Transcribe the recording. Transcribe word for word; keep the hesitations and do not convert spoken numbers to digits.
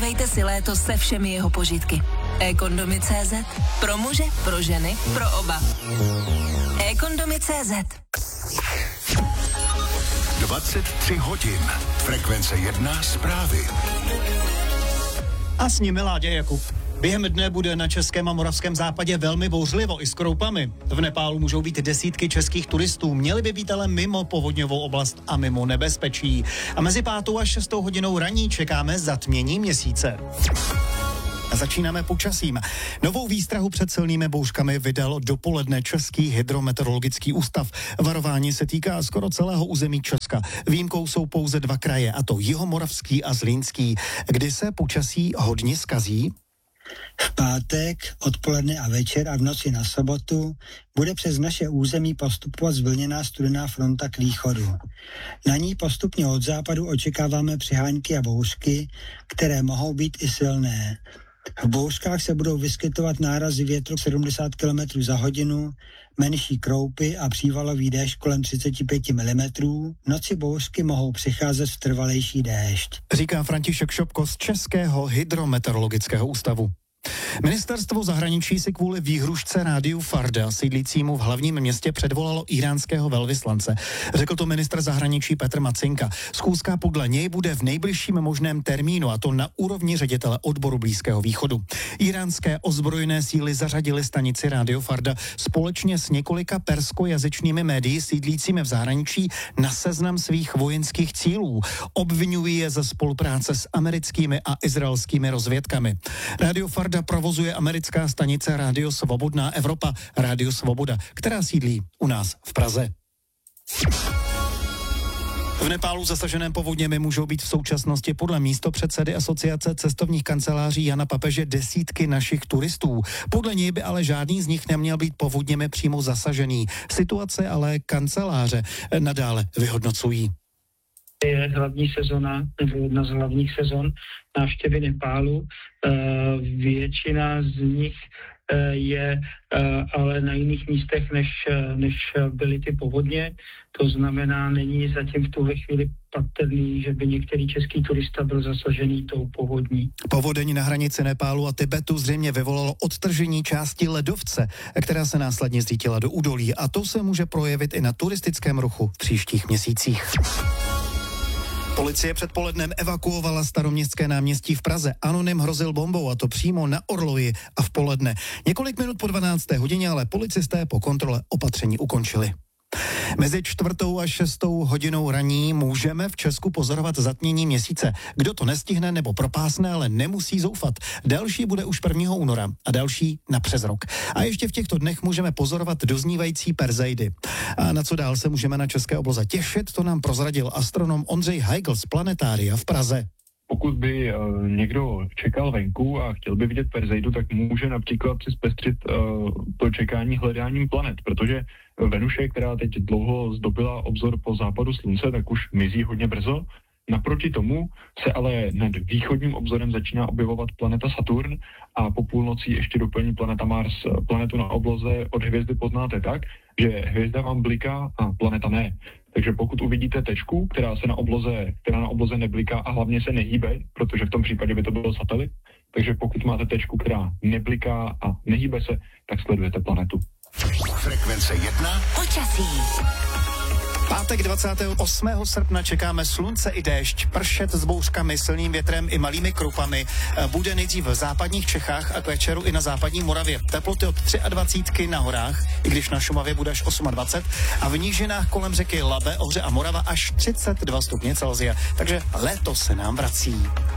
Užívejte si léto se všemi jeho požitky. e-kondomy tečka cé zet. Pro muže, pro ženy, pro oba. e-kondomy tečka cé zet. dvacet tři hodin. Frekvence jedna zprávy. A s nimi Láďa Jakub. Během dne bude na českém a moravském západě velmi bouřlivo i s kroupami. V Nepálu můžou být desítky českých turistů, měli by být ale mimo povodňovou oblast a mimo nebezpečí. A mezi pátou a šestou hodinou raní čekáme zatmění měsíce. A začínáme počasím. Novou výstrahu před silnými bouřkami vydal dopoledne Český hydrometeorologický ústav. Varování se týká skoro celého území Česka. Výjimkou jsou pouze dva kraje, a to Jihomoravský a Zlínský, kdy se počasí hodně zkazí. V pátek, odpoledne a večer a v noci na sobotu bude přes naše území postupovat zvlněná studená fronta k východu. Na ní postupně od západu očekáváme přiháňky a bouřky, které mohou být i silné. V bouřkách se budou vyskytovat nárazy větru sedmdesát kilometrů za hodinu, menší kroupy a přívalový déšť kolem třicet pět milimetrů. V noci bouřky mohou přicházet v trvalejší déšť. Říká František Šopko z Českého hydrometeorologického ústavu. Ministerstvo zahraničí si kvůli výhrušce rádiu Farda, sídlícímu v hlavním městě, předvolalo íránského velvyslance. Řekl to ministr zahraničí Petr Macinka. Schůzka podle něj bude v nejbližším možném termínu, a to na úrovni ředitele odboru Blízkého východu. Íránské ozbrojené síly zařadily stanici rádio Farda společně s několika perskojazyčnými médii sídlícími v zahraničí na seznam svých vojenských cílů. Obvinují je ze spolupráce s americkými a izraelskými rozvědkami. Rádio Farda provozuje americká stanice Rádio Svobodná Evropa, Rádio Svoboda, která sídlí u nás v Praze. V Nepálu zasaženém povodněmi můžou být v současnosti podle místopředsedy Asociace cestovních kanceláří Jana Papeže desítky našich turistů. Podle něj by ale žádný z nich neměl být povodněmi přímo zasažený. Situace ale kanceláře nadále vyhodnocují. Je hlavní sezona, nebo jedna z hlavních sezon návštěvy Nepálu. Většina z nich je ale na jiných místech, než, než byly ty povodně. To znamená, není zatím v tuhle chvíli patrný, že by některý český turista byl zasažený tou povodní. Povodeň na hranici Nepálu a Tibetu zřejmě vyvolalo odtržení části ledovce, která se následně zřítila do údolí, a to se může projevit i na turistickém ruchu v příštích měsících. Policie předpolednem evakuovala Staroměstské náměstí v Praze. Anonym hrozil bombou, a to přímo na Orloji a v poledne. Několik minut po dvanácté hodině ale policisté po kontrole opatření ukončili. Mezi čtvrtou a šestou hodinou raní můžeme v Česku pozorovat zatmění měsíce. Kdo to nestihne nebo propásne, ale nemusí zoufat. Další bude už prvního února a další na přes rok. A ještě v těchto dnech můžeme pozorovat doznívající Perseidy. A na co dál se můžeme na české obloze těšit, to nám prozradil astronom Ondřej Heigl z Planetária v Praze. Pokud by uh, někdo čekal venku a chtěl by vidět Perseidu, tak může například si zpestřit uh, to čekání hledáním planet, protože Venuše, která teď dlouho zdobila obzor po západu slunce, tak už mizí hodně brzo. Naproti tomu se ale nad východním obzorem začíná objevovat planeta Saturn a po půlnoci ještě doplní planeta Mars. Planetu na obloze od hvězdy poznáte tak, že hvězda vám bliká a planeta ne. Takže pokud uvidíte tečku, která se na obloze, která na obloze nebliká a hlavně se nehýbe, protože v tom případě by to byl satelit, takže pokud máte tečku, která nebliká a nehýbe se, tak sledujete planetu. Frekvence jedna. Počasí. Pátek dvacátého osmého srpna čekáme slunce i déšť, pršet s bouřkami, silným větrem i malými krupami. Bude nejdřív v západních Čechách a k večeru i na západní Moravě. Teploty od dvacet tři na horách, i když na Šumavě bude až dvacet osm, a v nížinách kolem řeky Labe, Ohře a Morava až třicet dva stupně Celsia. Takže léto se nám vrací.